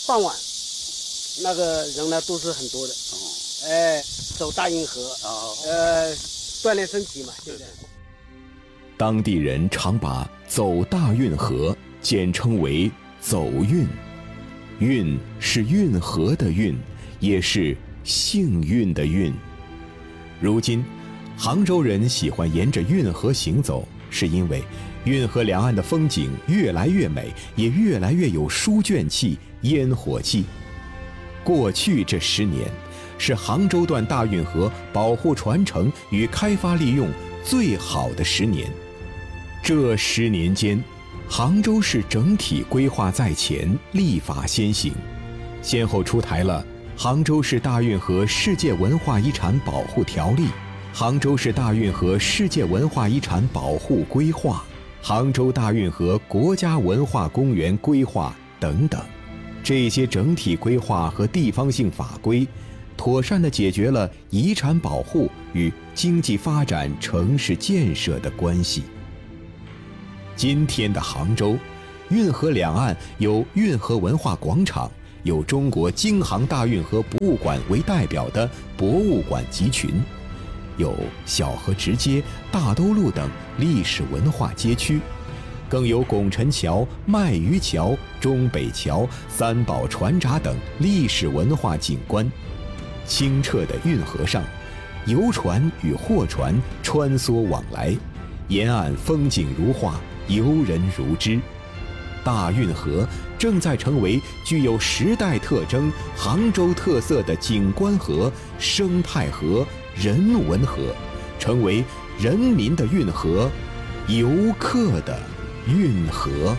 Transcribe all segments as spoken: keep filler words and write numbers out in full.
傍晚，那个人呢都是很多的。哦，哎，走大运河，哦，呃，锻炼身体嘛。现在， 当地人常把走大运河简称为走运，运是运河的运，也是幸运的运。如今，杭州人喜欢沿着运河行走，是因为运河两岸的风景越来越美，也越来越有书卷气、烟火气。过去这十年，是杭州段大运河保护传承与开发利用最好的十年。这十年间，杭州市整体规划在前，立法先行，先后出台了《杭州市大运河世界文化遗产保护条例》、《杭州市大运河世界文化遗产保护规划》、《杭州大运河国家文化公园规划》等等。这些整体规划和地方性法规，妥善地解决了遗产保护与经济发展、城市建设的关系。今天的杭州，运河两岸有运河文化广场，有中国京杭大运河博物馆为代表的博物馆集群，有小河直街、大都路等历史文化街区，更有拱辰桥、卖鱼桥、中北桥、三宝船闸等历史文化景观。清澈的运河上，游船与货船穿梭往来，沿岸风景如画，游人如织。大运河正在成为具有时代特征、杭州特色的景观河、生态河、人文河，成为人民的运河，游客的运河。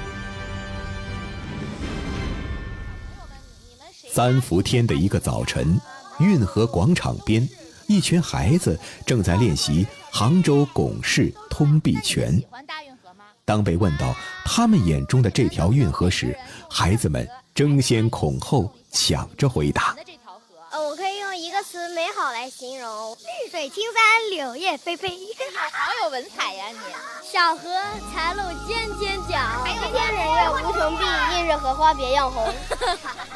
三伏天的一个早晨，运河广场边，一群孩子正在练习杭州拱式通臂拳。当被问到他们眼中的这条运河时，孩子们争先恐后抢着回答。 呃，我可以用一个词美好来形容：绿水青山，柳叶飞飞。 好有文采呀你！ 小河才露尖尖角，天人月无穷碧，映日荷花别样红。